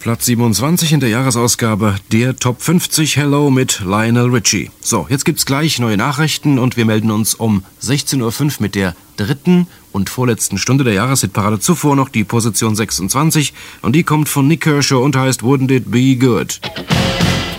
Platz 27 in der Jahresausgabe der Top 50 Hello mit Lionel Richie. So, jetzt gibt's gleich neue Nachrichten und wir melden uns um 16:05 Uhr mit der dritten und vorletzten Stunde der Jahreshitparade. Zuvor noch die Position 26 und die kommt von Nick Kershaw und heißt Wouldn't It Be Good.